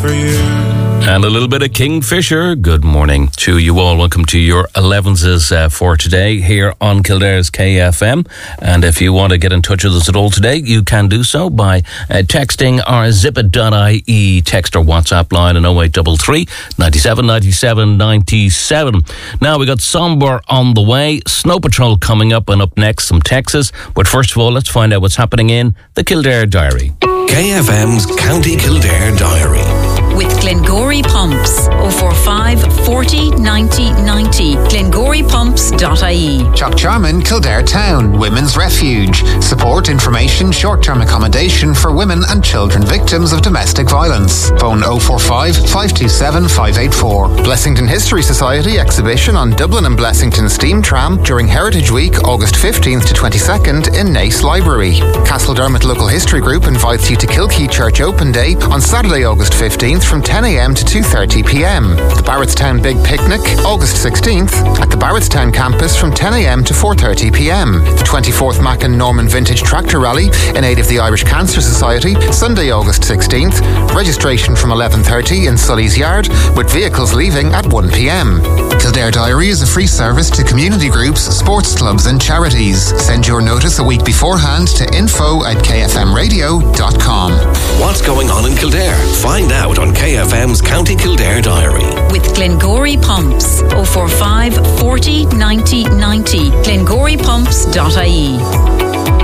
for you. And a little bit of Kingfisher. Good morning to you all. Welcome to your 11s for today here on Kildare's KFM. And if you want to get in touch with us at all today, you can do so by texting our zipit.ie text or WhatsApp line on 0833 97 97 97. Now we got Somber on the way, Snow Patrol coming up, and up next some Texas. But first of all, let's find out what's happening in the Kildare Diary. KFM's County Kildare Diary. With Glengory Pumps, 045 40 90 90, glengoripumps.ie. Chuckcharman, Kildare Town, Women's Refuge. Support, information, short-term accommodation for women and children victims of domestic violence. Phone 045 527 584. Blessington History Society exhibition on Dublin and Blessington Steam Tram during Heritage Week, August 15th to 22nd in Nace Library. Castledermot Local History Group invites you to Kilkee Church Open Day on Saturday, August 15th from 10 a.m. to 2:30 p.m. The Barrettstown Big Picnic, August 16th, at the Barrettstown campus from 10 a.m. to 4:30 p.m. The 24th Mackin Norman Vintage Tractor Rally in aid of the Irish Cancer Society, Sunday, August 16th. Registration from 11:30 in Sully's Yard, with vehicles leaving at 1 p.m. Kildare Diary is a free service to community groups, sports clubs and charities. Send your notice a week beforehand to info@kfmradio.com. What's going on in Kildare? Find out on KFM's County Kildare Diary. With Glengory Pumps, 045 40 90 90, glengoripumps.ie.